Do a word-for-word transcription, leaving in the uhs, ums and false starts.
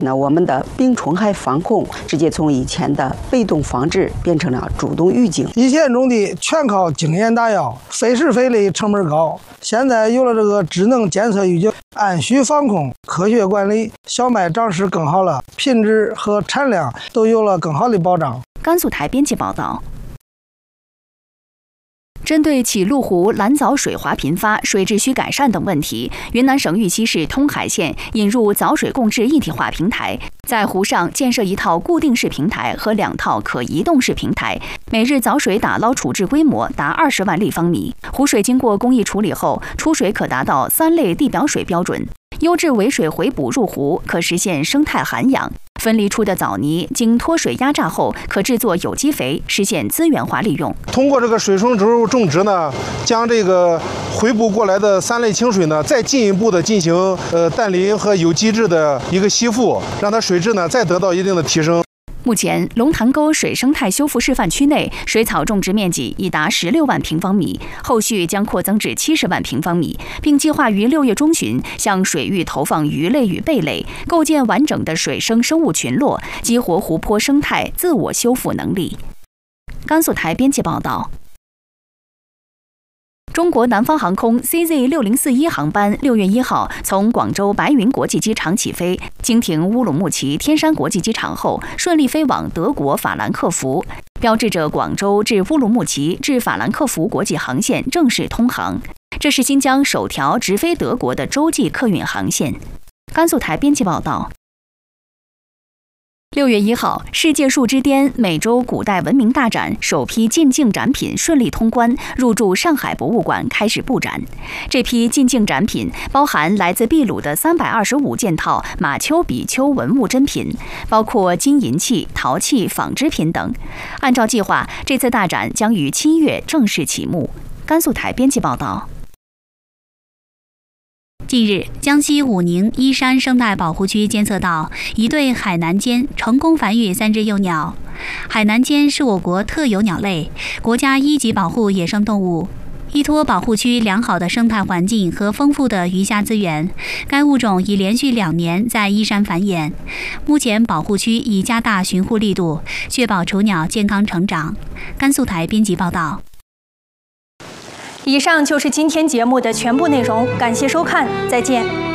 那我们的病虫害防控直接从以前的被动防治变成了主动预警。 一线种地全靠经验打药，费时费力，成本高。现在有了这个智能监测预警，按需防控，科学管理，小麦长势更好了，品质和产量都有了更好的保障。 甘肃台编辑报道。针对起麓湖蓝藻水滑频发、水质需改善等问题，云南省玉溪市通海县引入藻水共治一体化平台，在湖上建设一套固定式平台和两套可移动式平台，每日藻水打捞处置规模达二十万立方米。湖水经过工艺处理后，出水可达到三类地表水标准。优质尾水回补入湖，可实现生态涵养。分离出的藻泥经脱水压榨后，可制作有机肥，实现资源化利用。 通过这个水生植物种植呢，将这个回补过来的三类清水呢，再进一步的进行呃氮磷和有机质的一个吸附，让它水质呢再得到一定的提升。 目前，龙潭沟水生态修复示范区内水草种植面积已达十六万平方米，后续将扩增至七十万平方米，并计划于六月中旬向水域投放鱼类与贝类，构建完整的水生生物群落，激活湖泊生态自我修复能力。甘肃台编辑报道。中国南方航空 C Z 六零四一航班六月一号从广州白云国际机场起飞，经停乌鲁木齐天山国际机场后，顺利飞往德国法兰克福，标志着广州至乌鲁木齐至法兰克福国际航线正式通航。这是新疆首条直飞德国的洲际客运航线。甘肃台编辑报道。六月一号，世界树之巅美洲古代文明大展首批进境展品顺利通关，入驻上海博物馆开始布展。这批进境展品包含来自秘鲁的三百二十五件套马丘比丘文物珍品，包括金银器、陶器、纺织品等。按照计划，这次大展将于七月正式启幕。甘肃台编辑报道。 近日，江西武宁依山生态保护区监测到一对海南尖成功繁育三只幼鸟。海南尖是我国特有鸟类，国家一级保护野生动物。依托保护区良好的生态环境和丰富的鱼虾资源，该物种已连续两年在依山繁衍。目前，保护区已加大巡护力度，确保雏鸟健康成长。甘肃台编辑报道。 以上就是今天节目的全部内容，感谢收看，再见。